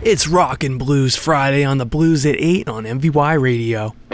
It's Rock and Blues Friday on the Blues at 8 on MVY Radio.